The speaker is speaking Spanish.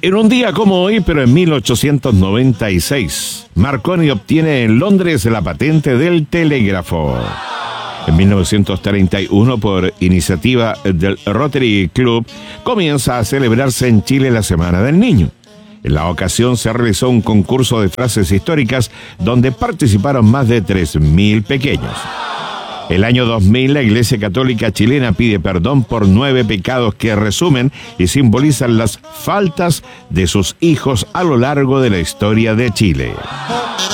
En un día como hoy, pero en 1896, Marconi obtiene en Londres la patente del telégrafo. En 1931, por iniciativa del Rotary Club, comienza a celebrarse en Chile la Semana del Niño. En la ocasión se realizó un concurso de frases históricas donde participaron más de 3.000 pequeños. El año 2000, la Iglesia Católica chilena pide perdón por 9 pecados que resumen y simbolizan las faltas de sus hijos a lo largo de la historia de Chile.